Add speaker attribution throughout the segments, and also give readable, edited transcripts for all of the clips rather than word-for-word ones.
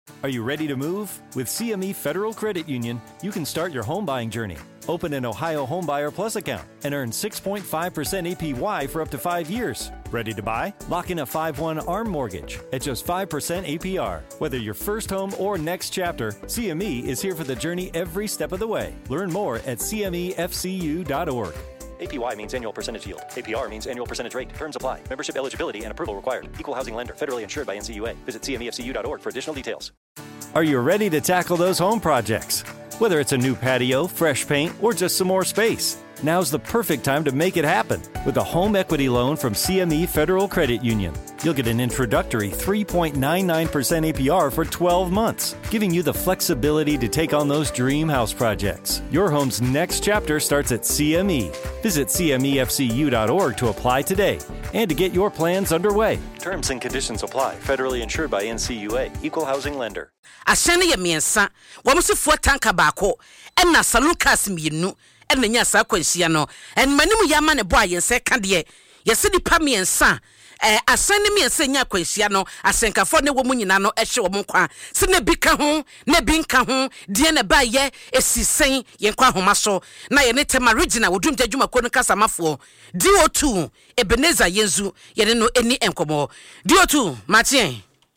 Speaker 1: Are you ready to move? With CME Federal Credit Union, you can start your home buying journey. Open an Ohio Homebuyer Plus account and earn 6.5% APY for up to 5 years. Ready to buy? Lock in a 5/1 ARM mortgage at just 5% APR. Whether your first home or next chapter, CME is here for the journey every step of the way. Learn more at cmefcu.org. APY means annual percentage yield. APR means annual percentage rate. Terms apply. Membership eligibility and approval required. Equal housing lender. Federally insured by NCUA. Visit cmefcu.org for additional details. Are you ready to tackle those home projects? Whether it's a new patio, fresh paint, or just some more space, now's the perfect time to make it happen with a home equity loan from CME Federal Credit Union. You'll get an introductory 3.99% APR for 12 months, giving you the flexibility to take on those dream house projects. Your home's next chapter starts at CME. Visit cmefcu.org to apply today and to get your plans underway. Terms and conditions apply. Federally insured by NCUA. Equal housing lender.
Speaker 2: Ashani ya miensa, wamusi fuwa tanka bako, ena salon kasi mienu, ena nyasa kwenshia no, en manimu yamane boa yense kandye, yasidi pa miensa, asani miense nya kwenshia no, asenkafo ne womu nyina no, eshe womu kwa, se ne bika hun, ne binka hun, diye ne ba ye, esisen, yenkwa humaso, na ye ne tema regional, wudumte juma kwenye kasa mafuo, DO2, Ebeneza yenzu, yene no eni enkomo, DO2, Matien.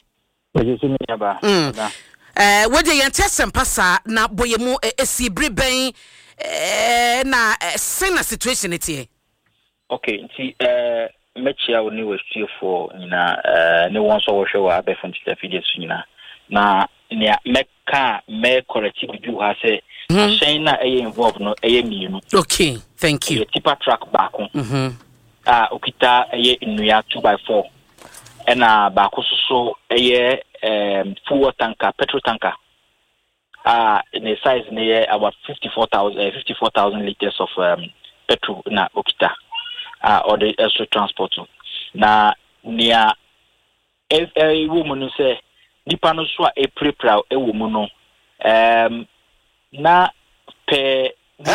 Speaker 2: Wode yentesem pasa na boyemu esibri ben na sena situation itie.
Speaker 3: Okay, nti mechia woni we for nyina ne won so wo hwe wa abefon tafide su nyina na ne meka me corrective bidu ha se shen na involved no mienu. Okay,
Speaker 2: thank you.
Speaker 3: Tipa track back okita nnuya 2x4 ena ba so fuel tanker, petrol tanker. In the size near about 54,000 liters of petrol na okita. Or the extra transport. Na near a woman who say nipa no so a prepare a woman no. Na pe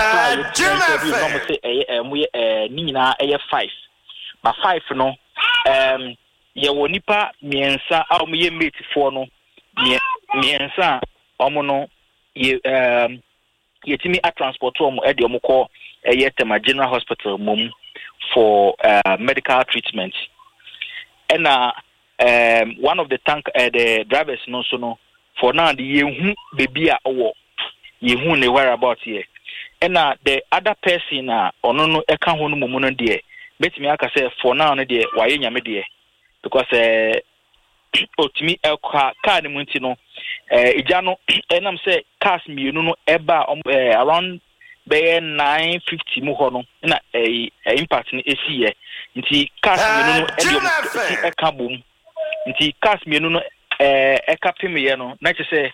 Speaker 3: Nina a 5. But 5 no ye wonipa miensa a omo mate for no miensa omo no ye yetimi a transport omo e de omo call Tema General Hospital mom for medical treatment. And one of the the drivers no so no for now the yehu baby a owo yehu ne whereabouts here. And the other person ono no e kan ho no mom no de betimi aka say for now no de waye nyame de because otimi car ni munti no ija no enam say cars mienu no eba around be 950 mu ho no na impact ni esiye nti cars mienu no eka bom nti cars mienu no eka pemye no na che say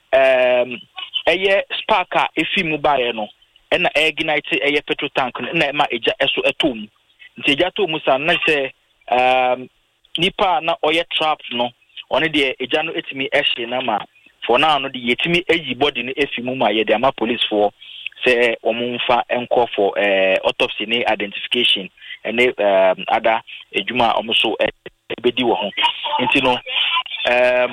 Speaker 3: sparker efi mu bae no na ignite petrol tank no na ma eja eso etom nti eja to mu sa na che nipa na oye trapped no one de eja no etimi ehye na ma for now no de yetimi eyi body no efimu ma ye de ama police for say omumfa enko for autopsy ni identification and other ejuma omuso ebedi wo ho nti no